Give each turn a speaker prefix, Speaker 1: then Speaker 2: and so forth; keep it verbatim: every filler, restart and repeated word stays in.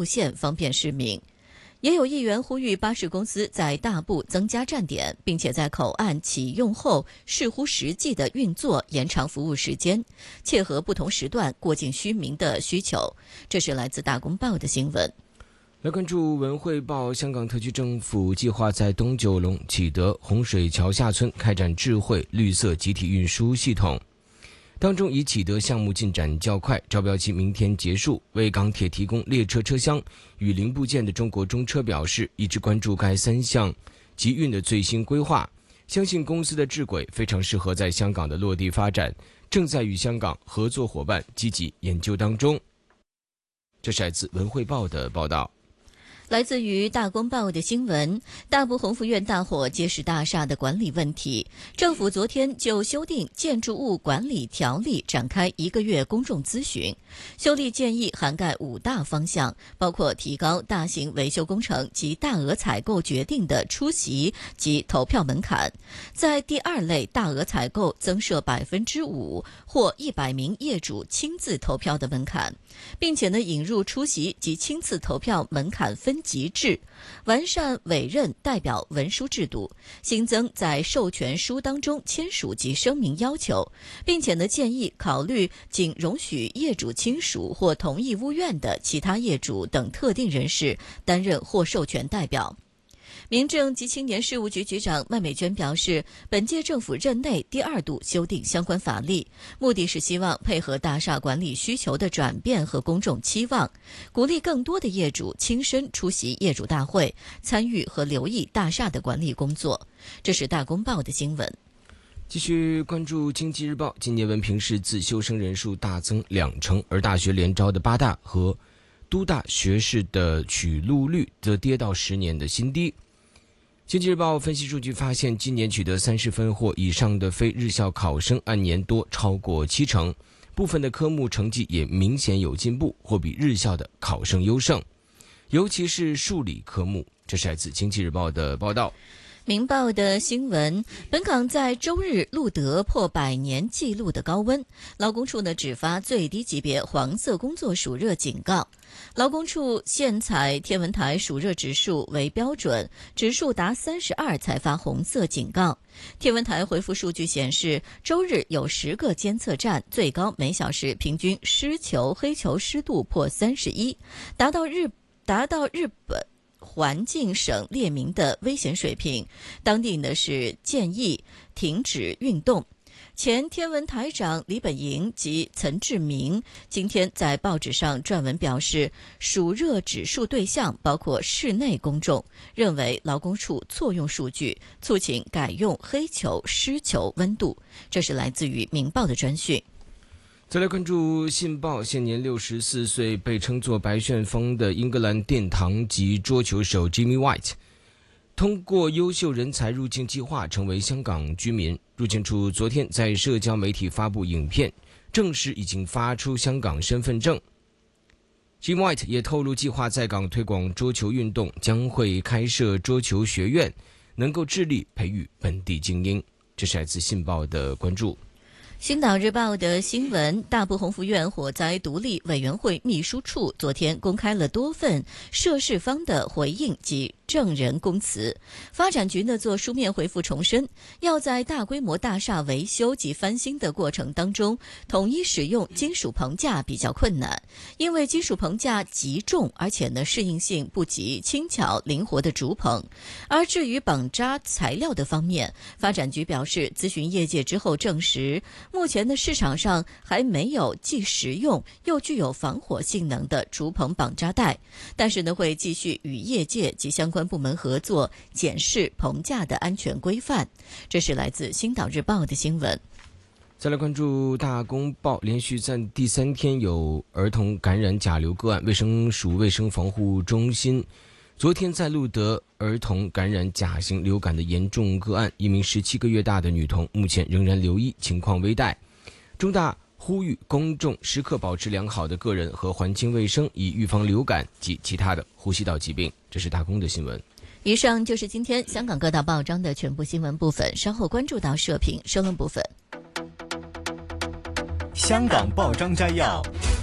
Speaker 1: 路线，方便市民。也有议员呼吁巴士公司在大部增加站点，并且在口岸启用后视乎实际的运作延长服务时间，切合不同时段过境居民的需求。这是来自大公报的新闻。
Speaker 2: 来关注文汇报，香港特区政府计划在东九龙启德洪水桥下村开展智慧绿色集体运输系统。当中以启德项目进展较快，招标期明天结束。为港铁提供列车车厢与零部件的中国中车表示，一直关注该三项集运的最新规划，相信公司的智轨非常适合在香港的落地发展，正在与香港合作伙伴积极研究当中。这是来自文汇报的报道。
Speaker 1: 来自于大公报的新闻，大埔宏福苑大火揭示大厦的管理问题。政府昨天就修订建筑物管理条例展开一个月公众咨询，修例建议涵盖五大方向，包括提高大型维修工程及大额采购决定的出席及投票门槛，在第二类大额采购增设百分之五或一百名业主亲自投票的门槛，并且呢引入出席及亲自投票门槛分级制，完善委任代表文书制度，新增在授权书当中签署及声明要求，并且呢建议考虑仅容许业主亲属或同意屋苑的其他业主等特定人士担任或授权代表。民政及青年事务局局长麦美娟表示，本届政府任内第二度修订相关法律，目的是希望配合大厦管理需求的转变和公众期望，鼓励更多的业主亲身出席业主大会，参与和留意大厦的管理工作。这是大公报的新闻。
Speaker 2: 继续关注经济日报，今年文凭试自修生人数大增两成，而大学联招的八大和都大学士的取录率则跌到十年的新低。经济日报分析数据发现，今年取得三十分或以上的非日校考生按年多超过七成，部分的科目成绩也明显有进步，或比日校的考生优胜，尤其是数理科目。这是来自经济日报的报道。
Speaker 1: 明报的新闻，本港在周日录得破百年纪录的高温，劳工处呢只发最低级别黄色工作暑热警告。劳工处现采天文台暑热指数为标准，指数达三十二才发红色警告。天文台回复数据显示，周日有十个监测站，最高每小时平均湿球黑球湿度破三十一，达到日达到日本环境省列明的危险水平，当地呢是建议停止运动。前天文台长李本营及岑志明今天在报纸上撰文表示，暑热指数对象包括室内公众，认为劳工处错用数据，促请改用黑球湿球温度。这是来自于明报的专讯。
Speaker 2: 再来关注信报，现年六十四岁，被称作白旋风的英格兰殿堂级桌球手 Jimmy White， 通过优秀人才入境计划成为香港居民。入境处昨天在社交媒体发布影片，证实已经发出香港身份证。Jimmy White 也透露，计划在港推广桌球运动，将会开设桌球学院，能够致力培育本地精英。这是来自信报的关注。
Speaker 1: 星岛日报的新闻，大埔宏福苑火灾独立委员会秘书处昨天公开了多份涉事方的回应及证人供词。发展局呢做书面回复重申，要在大规模大厦维修及翻新的过程当中，统一使用金属棚架比较困难，因为金属棚架极重，而且呢适应性不及轻巧灵活的竹棚。而至于绑扎材料的方面，发展局表示，咨询业界之后证实，目前的市场上还没有既实用又具有防火性能的竹棚绑扎带，但是呢会继续与业界及相关部门合作，检视棚架的安全规范。这是来自星岛日报的新闻。
Speaker 2: 再来关注大公报，连续在第三天有儿童感染甲流个案，卫生署卫生防护中心昨天在录得儿童感染甲型流感的严重个案，一名十七个月大的女童，目前仍然留医，情况危殆。中大呼吁公众时刻保持良好的个人和环境卫生，以预防流感及其他的呼吸道疾病。这是大公的新闻。
Speaker 1: 以上就是今天香港各大报章的全部新闻部分，稍后关注到社评社论部分。
Speaker 3: 香港报章摘要。